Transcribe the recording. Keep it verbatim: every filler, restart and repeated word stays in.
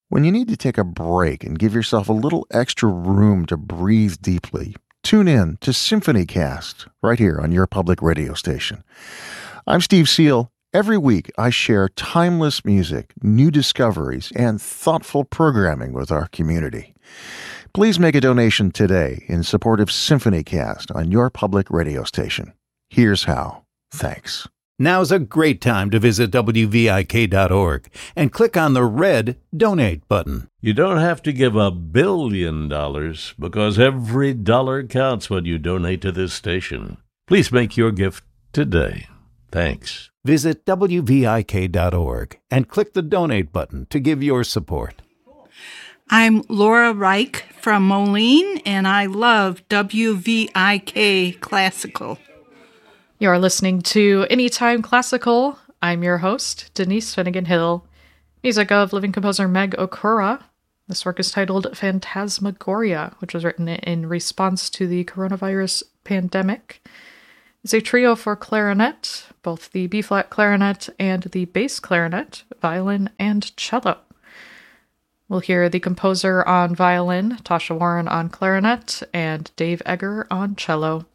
When you need to take a break and give yourself a little extra room to breathe deeply, tune in to SymphonyCast right here on your public radio station. I'm Steve Seal. Every week, I share timeless music, new discoveries, and thoughtful programming with our community. Please make a donation today in support of SymphonyCast on your public radio station. Here's how. Thanks. Now's a great time to visit W V I K dot org and click on the red Donate button. You don't have to give a billion dollars because every dollar counts when you donate to this station. Please make your gift today. Thanks. Visit W V I K dot org and click the Donate button to give your support. I'm Laura Reich from Moline, and I love W V I K Classical. You're listening to Anytime Classical. I'm your host, Denise Finnegan Hill. Music of living composer Meg Okura. This work is titled Phantasmagoria, which was written in response to the coronavirus pandemic. It's a trio for clarinet, both the B-flat clarinet and the bass clarinet, violin, and cello. We'll hear the composer on violin, Tasha Warren on clarinet, and Dave Egger on cello.